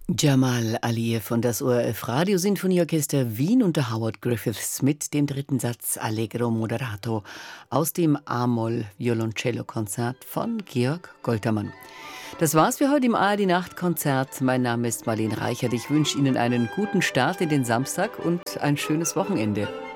Jamal Aliyev und das ORF Radiosinfonieorchester Wien unter Howard Griffiths mit dem dritten Satz Allegro Moderato aus dem A-Moll Violoncello-Konzert von Georg Goltermann. Das war's für heute im ARD Nachtkonzert. Mein Name ist Marlene Reichert. Ich wünsche Ihnen einen guten Start in den Samstag und ein schönes Wochenende.